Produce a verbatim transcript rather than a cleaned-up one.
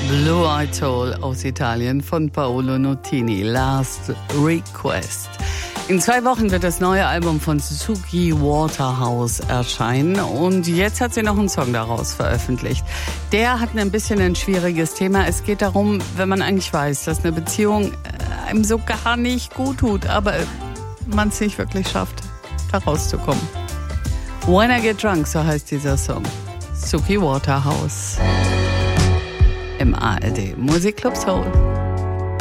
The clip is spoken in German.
Blue Eyed Soul aus Italien von Paolo Nutini, Last Request. In zwei Wochen wird das neue Album von Suki Waterhouse erscheinen und jetzt hat sie noch einen Song daraus veröffentlicht. Der hat ein bisschen ein schwieriges Thema. Es geht darum, wenn man eigentlich weiß, dass eine Beziehung einem so gar nicht gut tut, aber man es nicht wirklich schafft, da rauszukommen. When I Get Drunk, so heißt dieser Song. Suki Waterhouse im A R D Musikclub Soul.